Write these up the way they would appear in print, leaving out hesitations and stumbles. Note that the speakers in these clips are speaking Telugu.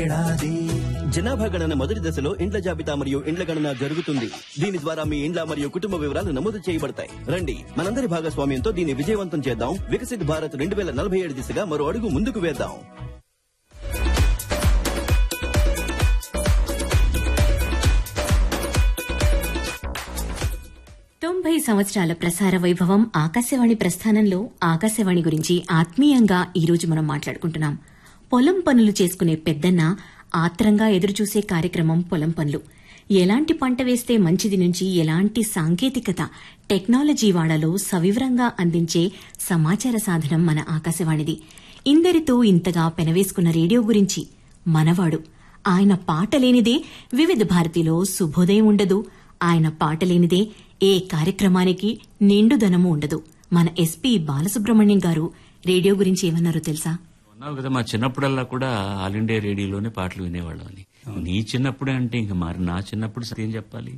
జనాభా గణన మొదటి దశలో ఇండ్ల జాబితా మరియు ఇండ్ల గణన జరుగుతుంది. దీని ద్వారా మీ ఇండ్ల మరియు కుటుంబ వివరాలు నమోదు చేయబడతాయి. రండి, మనందరి భాగస్వామ్యంతో దీన్ని విజయవంతం చేద్దాం. వికసిత్ భారత్ 2047 దిశగా మరో అడుగు ముందుకు వేద్దాం. సంవత్సరాల ప్రసార వైభవం ఆకాశవాణి ప్రస్థానంలో ఆకాశవాణి గురించి ఆత్మీయంగా ఈరోజు మనం మాట్లాడుకుంటున్నాం. పొలం పనులు చేసుకునే పెద్దన్న ఆత్రంగా ఎదురుచూసే కార్యక్రమం పొలం పనులు. ఎలాంటి పంట వేస్తే మంచిది నుంచి ఎలాంటి సాంకేతికత, టెక్నాలజీ వాడాలో సవివరంగా అందించే సమాచార సాధనం మన ఆకాశవాణిది. ఇందరితో ఇంతగా పెనవేసుకున్న రేడియో గురించి మనవాడు. ఆయన పాట లేనిదే వివిధ భారతిలో శుభోదయం ఉండదు. ఆయన పాట లేనిదే ఏ కార్యక్రమానికి నిండుదనము ఉండదు. మన ఎస్పీ బాలసుబ్రహ్మణ్యం గారు రేడియో గురించి ఏమన్నారో తెలుసా? అన్నావు కదా, మా చిన్నప్పుడల్లా కూడా ఆల్ ఇండియా రేడియోలోనే పాటలు వినేవాళ్ళం అని. నీ చిన్నప్పుడే అంటే ఇంకా మరి నా చిన్నప్పుడు ఏం చెప్పాలి.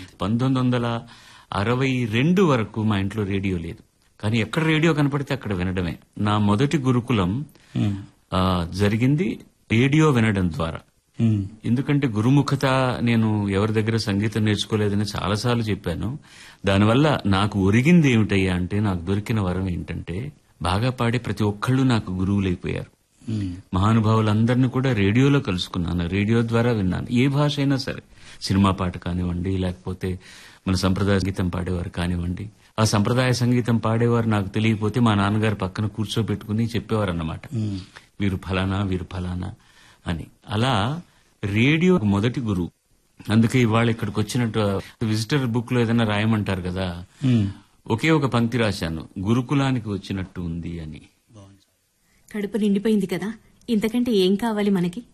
1962 వరకు మా ఇంట్లో రేడియో లేదు. కానీ ఎక్కడ రేడియో కనపడితే అక్కడ వినడమే. నా మొదటి గురుకులం జరిగింది రేడియో వినడం ద్వారా. ఎందుకంటే గురుముఖత నేను ఎవరి దగ్గర సంగీతం నేర్చుకోలేదని చాలాసార్లు చెప్పాను. దానివల్ల నాకు ఒరిగింది ఏమిటయ్యా అంటే, నాకు దొరికిన వరం ఏంటంటే, బాగా పాడే ప్రతి ఒక్కళ్ళు నాకు గురువులైపోయారు. మహానుభావులందరినీ కూడా రేడియోలో కలుసుకున్నాను, రేడియో ద్వారా విన్నాను. ఏ భాష అయినా సరే, సినిమా పాట కానివ్వండి, లేకపోతే మన సంప్రదాయ సంగీతం పాడేవారు కానివ్వండి. ఆ సంప్రదాయ సంగీతం పాడేవారు నాకు తెలియకపోతే మా నాన్నగారు పక్కన కూర్చోబెట్టుకుని చెప్పేవారు అన్నమాట, వీరు ఫలానా వీరు ఫలానా అని. అలా రేడియో మొదటి గురువు. అందుకే ఇవాళ ఇక్కడికి వచ్చినట్టు విజిటర్ బుక్ లో ఏదైనా రాయమంటారు కదా, ఒకే ఒక పంక్తి రాశాను, గురుకులానికి వచ్చినట్టు ఉంది అని. కడుపు నిండిపోయింది కదా, ఇంతకంటే ఏం కావాలి మనకి?